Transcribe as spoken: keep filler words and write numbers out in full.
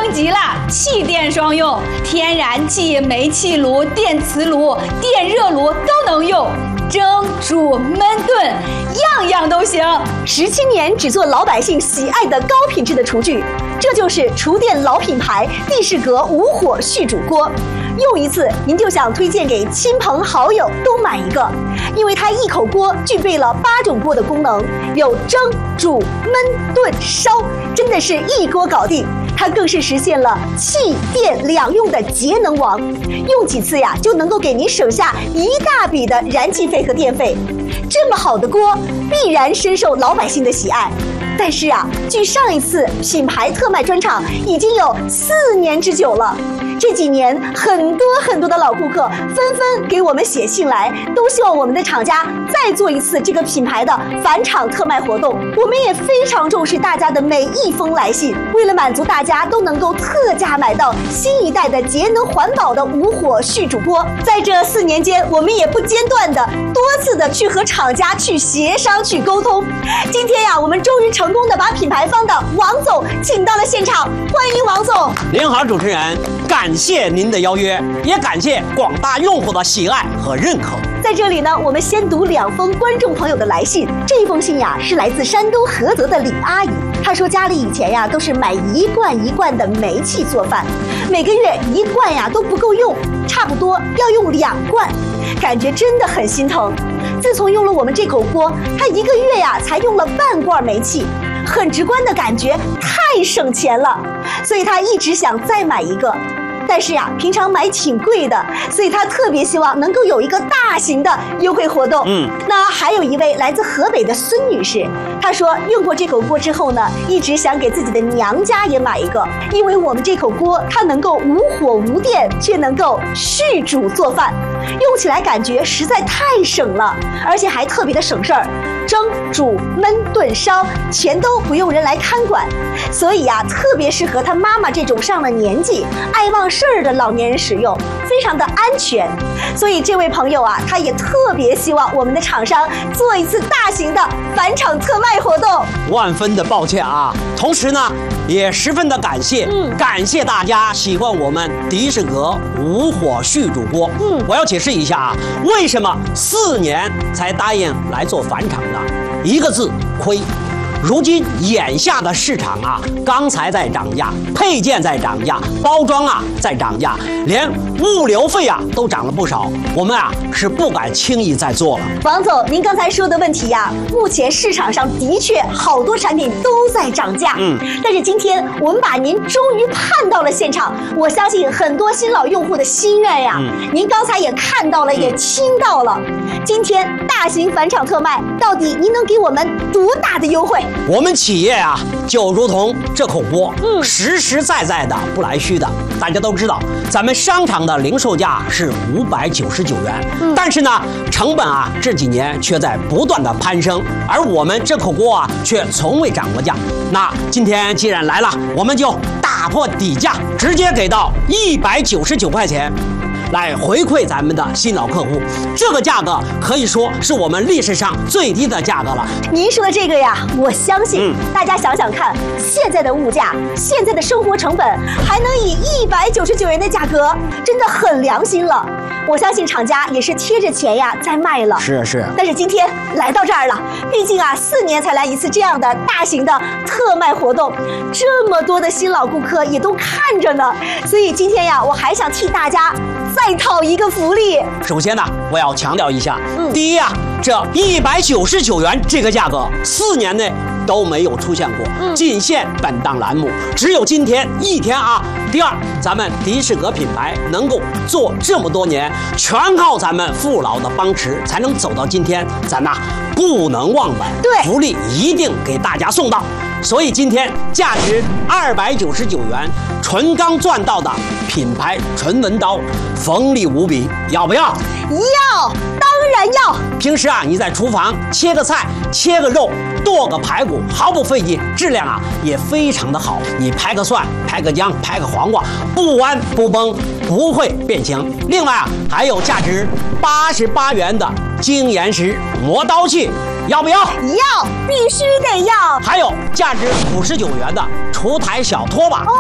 级了，气电双用，天然气、煤气炉、电磁炉、电热炉都能用，蒸、煮、焖、炖，样样都行。 十七年只做老百姓喜爱的高品质的厨具，这就是厨电老品牌帝释阁无火续煮锅。用一次，您就想推荐给亲朋好友都买一个，因为它一口锅具备了八种锅的功能，有蒸、煮、焖、炖、烧，真的是一锅搞定。它更是实现了气电两用的节能王，用几次呀就能够给您省下一大笔的燃气费和电费。这么好的锅，必然深受老百姓的喜爱。但是啊，距上一次品牌特卖专场已经有四年之久了。这几年，很多很多的老顾客纷纷给我们写信来，都希望我们的厂家再做一次这个品牌的返场特卖活动。我们也非常重视大家的每一封来信，为了满足大家都能够特价买到新一代的节能环保的无火续煮锅，在这四年间，我们也不间断的多次的去和厂家去协商、去沟通。今天呀，我们终于成功的把品牌方的王总请到了现场，欢迎王总。 您好，主持人，感谢您的邀约，也感谢广大用户的喜爱和认可。 在这里呢，我们先读两封观众朋友的来信。这一封信呀，是来自山东菏泽的李阿姨。她说家里以前呀都是买一罐一罐的煤气做饭，每个月一罐呀都不够用，差不多要用两罐，感觉真的很心疼。自从用了我们这口锅，她一个月呀才用了半罐煤气，很直观的感觉太省钱了，所以她一直想再买一个。但是呀，平常买挺贵的，所以他特别希望能够有一个大型的优惠活动。嗯，那还有一位来自河北的孙女士，她说用过这口锅之后呢，一直想给自己的娘家也买一个，因为我们这口锅它能够无火无电，却能够续煮做饭，用起来感觉实在太省了，而且还特别的省事儿，蒸、煮、焖、炖、烧全都不用人来看管，所以呀，特别适合她妈妈这种上了年纪、爱忘事儿的老年人使用，非常的安全。所以这位朋友啊，他也特别希望我们的厂商做一次大型的返场特卖活动。 万分的抱歉啊，同时呢，也十分的感谢，嗯，感谢大家喜欢我们帝释阁无火续煮锅。嗯，我要解释一下啊，为什么四年才答应来做返场呢？一个字，亏。如今眼下的市场啊，钢材在涨价，配件在涨价，包装啊在涨价，连物流费啊都涨了不少。我们啊是不敢轻易再做了。 王总，您刚才说的问题呀、啊，目前市场上的确好多产品都在涨价。嗯，但是今天我们把您终于盼到了现场，我相信很多新老用户的心愿呀，嗯、您刚才也看到了，嗯、也听到了。今天大型返场特卖，到底您能给我们多大的优惠？ 我们企业啊，就如同这口锅，嗯，实实在在的，不来虚的。大家都知道，咱们商场的零售价是五百九十九元，嗯，但是呢，成本啊这几年却在不断的攀升，而我们这口锅啊却从未涨过价。那今天既然来了，我们就打破底价，直接给到一百九十九块钱。来回馈咱们的新老客户，这个价格可以说是我们历史上最低的价格了。 您说的这个呀，我相信、嗯、大家想想看，现在的物价，现在的生活成本，还能以一百九十九元的价格，真的很良心了。我相信厂家也是贴着钱呀在卖了。 是是。 但是今天来到这儿了，毕竟啊，四年才来一次这样的大型的特卖活动，这么多的新老顾客也都看着呢，所以今天呀，我还想替大家再讨一个福利。 首先呢，我要强调一下，嗯、第一啊，这一百九十九元这个价格，四年内都没有出现过，嗯、仅限本档栏目，只有今天一天啊。第二，咱们帝释阁品牌能够做这么多年，全靠咱们父老的帮持，才能走到今天。咱呐、啊、不能忘本， 对， 福利一定给大家送到。所以今天价值二百九十九元纯钢钻道的品牌纯文刀，锋利无比，要不要？ 要，当然要。 平时啊，你在厨房切个菜、切个肉、剁个排骨，毫不费劲，质量啊也非常的好。你拍个蒜、拍个姜、拍个黄瓜，不弯不崩，不会变形。另外啊，还有价值八十八元的精研石磨刀器，要不要？ 要，必须得要。 还有价值五十九元的厨台小拖把， 哦，